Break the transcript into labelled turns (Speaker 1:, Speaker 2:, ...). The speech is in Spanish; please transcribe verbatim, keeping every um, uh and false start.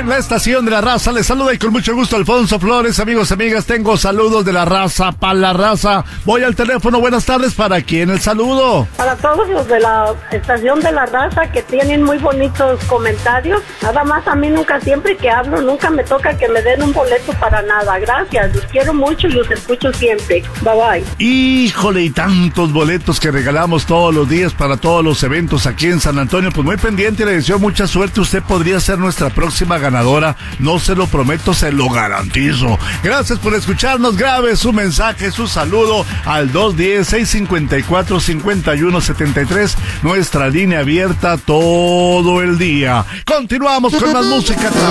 Speaker 1: en la estación de la raza. Les saluda y con mucho gusto Alfonso Flores. Amigos, amigas, tengo saludos de la raza para la raza. Voy al teléfono. Buenas tardes. ¿Para quién el saludo?
Speaker 2: Para todos los de la estación de la raza que tienen muy bonitos comentarios. Nada más a mí nunca, siempre que hablo, nunca me toca que me den un boleto para nada. Gracias, los quiero mucho y los escucho siempre. Bye bye.
Speaker 1: Híjole, y tantos boletos que regalamos todos los días para todos los eventos aquí en San Antonio. Pues muy pendiente, le deseo mucha suerte. Usted podría ser nuestra próxima ganadora. No se lo prometo, se lo garantizo. Gracias por escucharnos. Grabe su mensaje, su saludo al dos uno cero, seis cinco cuatro, cinco uno siete tres. Nuestra línea abierta todo el día. Continuamos con más música.